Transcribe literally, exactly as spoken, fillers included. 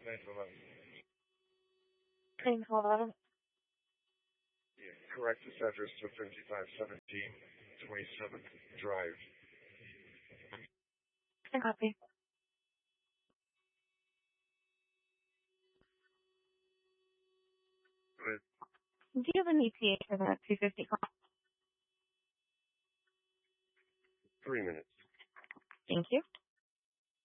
nine eleven. Nine eleven. Yeah, correct this address to fifty-five seventeen twenty-seventh Drive. I copy. Good. Do you have an E T A for that two fifty call? Three minutes. Thank you.